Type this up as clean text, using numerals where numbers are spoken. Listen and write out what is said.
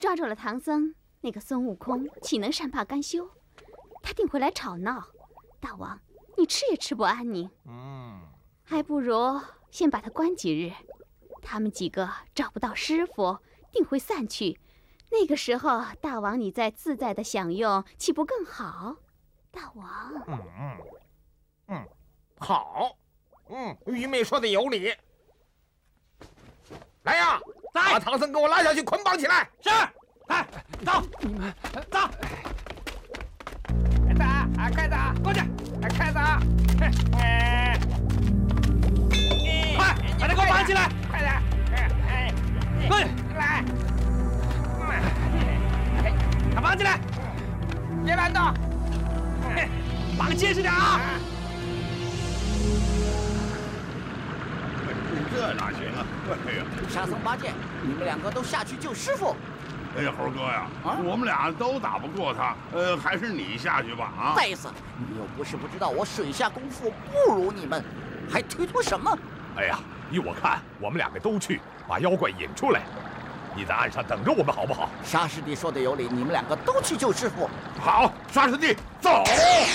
抓住了唐僧，那个孙悟空岂能善罢甘休？他定会来吵闹。大王，你吃也吃不安宁。还不如先把他关几日，他们几个找不到师傅，定会散去。那个时候，大王你再自在的享用，岂不更好？大王， 好，愚昧说的有理。来呀，把唐僧给我拉下去，捆绑起来。 是，哎，走，你们走。 快走， 过去， 快走！ 快，把他给我绑起来！ 快点！ 对， 来， 他绑起来， 别乱动， 绑结实点啊！ 这哪行啊！哎呀， 沙僧、八戒，你们两个都下去救师傅。 哎呀，猴哥呀，我们俩都打不过他，还是你下去吧啊！ 再一次，你又不是不知道我水下功夫不如你们，还推脱什么？ 哎呀，依我看，我们两个都去把妖怪引出来，你在岸上等着我们好不好？ 沙师弟说的有理，你们两个都去救师傅。 好，沙师弟，走。